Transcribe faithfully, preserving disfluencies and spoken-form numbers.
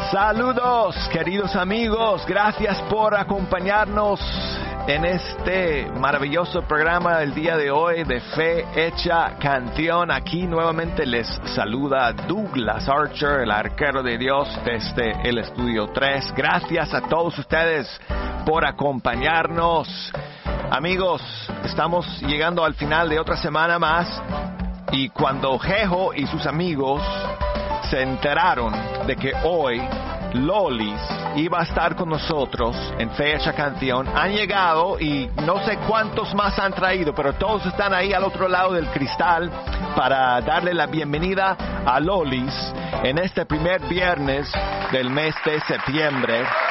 Saludos, queridos amigos, gracias por acompañarnos en este maravilloso programa del día de hoy de Fe Hecha Canción. Aquí nuevamente les saluda Douglas Archer, el arquero de Dios desde el Estudio tres. Gracias a todos ustedes por acompañarnos. Amigos, estamos llegando al final de otra semana más y cuando Jejo y sus amigos se enteraron de que hoy Lolis iba a estar con nosotros en Fe Hecha Canción, han llegado y no sé cuántos más han traído, pero todos están ahí al otro lado del cristal para darle la bienvenida a Lolis en este primer viernes del mes de septiembre.